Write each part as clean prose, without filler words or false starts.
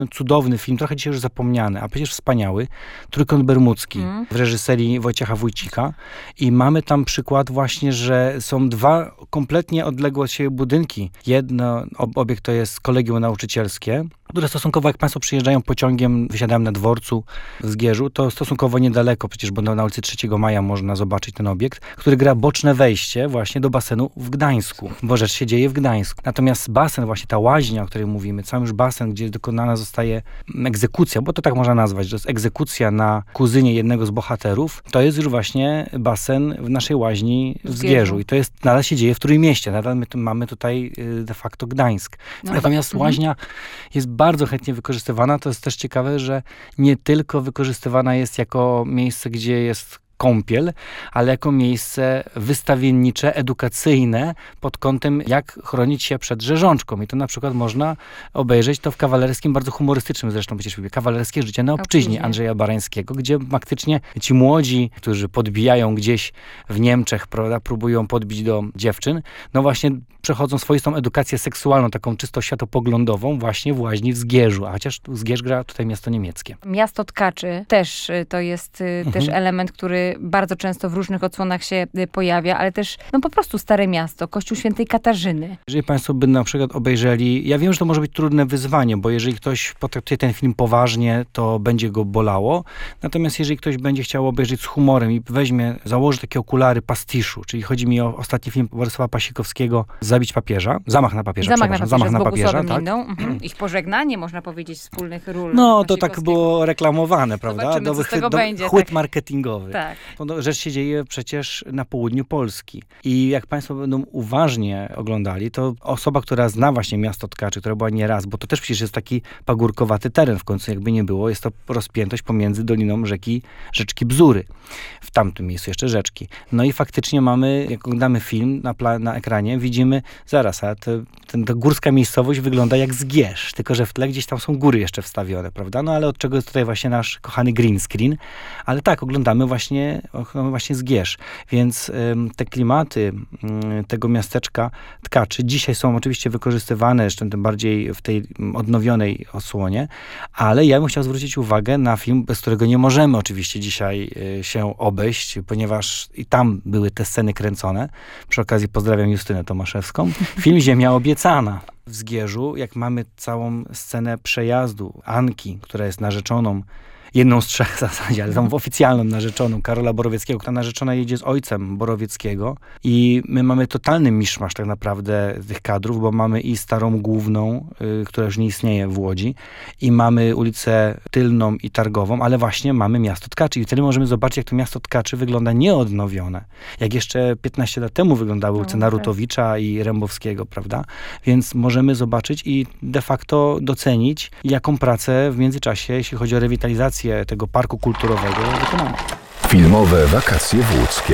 cudowny film, trochę dzisiaj już zapomniany, a przecież wspaniały, Trójkąt Bermudzki w reżyserii Wojciecha Wójcika. I mamy tam przykład właśnie, że są dwa kompletnie odległe od siebie budynki. Jedno, obiekt to jest kolegium nauczycielskie, które stosunkowo, jak państwo przyjeżdżają pociągiem, wysiadają na dworcu w Zgierzu, to stosunkowo niedaleko, przecież bo na ulicy 3 Maja można zobaczyć ten obiekt, który gra boczne wejście właśnie do basenu w Gdańsku, bo rzecz się dzieje w Gdańsku. Natomiast basen, właśnie ta łaźnia, o której mówimy, cały już basen, gdzie dokonana zostaje egzekucja, bo to tak można nazwać, że to jest egzekucja na kuzynie jednego z bohaterów, to jest już właśnie basen w naszej łaźni w Zgierzu. I to jest, nadal się dzieje w Trójmieście, nadal my mamy tutaj de facto Gdańsk. Natomiast łaźnia jest bardzo chętnie wykorzystywana. To jest też ciekawe, że nie tylko wykorzystywana jest jako miejsce, gdzie jest kąpiel, ale jako miejsce wystawiennicze, edukacyjne pod kątem, jak chronić się przed rzeżączką. I to na przykład można obejrzeć to w kawalerskim, bardzo humorystycznym zresztą przecież filmie, Kawalerskie życie na obczyźnie Andrzeja Barańskiego, gdzie faktycznie ci młodzi, którzy podbijają gdzieś w Niemczech, prawda, próbują podbić do dziewczyn, no właśnie przechodzą swoistą edukację seksualną, taką czysto światopoglądową właśnie w łaźni w Zgierzu, a chociaż Zgierz gra tutaj miasto niemieckie. Miasto tkaczy też to jest też element, który bardzo często w różnych odsłonach się pojawia, ale też po prostu Stare Miasto, Kościół Świętej Katarzyny. Jeżeli państwo by na przykład obejrzeli, ja wiem, że to może być trudne wyzwanie, bo jeżeli ktoś potraktuje ten film poważnie, to będzie go bolało. Natomiast jeżeli ktoś będzie chciał obejrzeć z humorem i założy takie okulary pastiszu, czyli chodzi mi o ostatni film Władysława Pasikowskiego, Zabić papieża, Zamach na papieża, Zamach na papieża, tak? Ich pożegnanie, można powiedzieć, wspólnych ról. No, to tak było reklamowane, prawda? Zobaczymy, co z tego będzie. Chłyt marketingowy. Tak. Rzecz się dzieje przecież na południu Polski. I jak państwo będą uważnie oglądali, to osoba, która zna właśnie miasto tkaczy, która była nieraz, bo to też przecież jest taki pagórkowaty teren w końcu, jakby nie było, jest to rozpiętość pomiędzy doliną rzeczki Bzury. W tamtym miejscu jeszcze rzeczki. No i faktycznie mamy, jak oglądamy film na ekranie, widzimy, zaraz, a ta górska miejscowość wygląda jak Zgierz, tylko że w tle gdzieś tam są góry jeszcze wstawione, prawda? No ale od czego jest tutaj właśnie nasz kochany green screen. Ale tak, oglądamy właśnie Zgierz. Więc te klimaty tego miasteczka tkaczy dzisiaj są oczywiście wykorzystywane, jeszcze tym bardziej w tej odnowionej odsłonie, ale ja bym chciał zwrócić uwagę na film, bez którego nie możemy oczywiście dzisiaj się obejść, ponieważ i tam były te sceny kręcone. Przy okazji pozdrawiam Justynę Tomaszewską. Film Ziemia obiecana. W Zgierzu, jak mamy całą scenę przejazdu Anki, która jest narzeczoną, jedną z 3 w zasadzie, ale tą oficjalną narzeczoną Karola Borowieckiego. Ta narzeczona jedzie z ojcem Borowieckiego i my mamy totalny miszmasz tak naprawdę tych kadrów, bo mamy i Starą Główną, która już nie istnieje w Łodzi, i mamy ulicę Tylną i Targową, ale właśnie mamy miasto tkaczy i wtedy możemy zobaczyć, jak to miasto tkaczy wygląda nieodnowione. Jak jeszcze 15 lat temu wyglądały ulice Narutowicza i Rembowskiego, prawda? Więc możemy zobaczyć i de facto docenić, jaką pracę w międzyczasie, jeśli chodzi o rewitalizację tego parku kulturowego wykonano. Filmowe wakacje w Łódzkiem.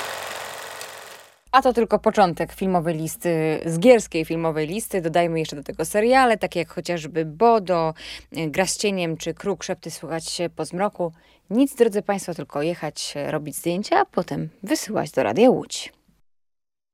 A to tylko początek filmowej listy, zgierskiej filmowej listy. Dodajmy jeszcze do tego seriale, takie jak chociażby Bodo, Gra z cieniem czy Kruk, Szepty słychać po zmroku. Nic, drodzy państwo, tylko jechać, robić zdjęcia, a potem wysyłać do Radia Łódź.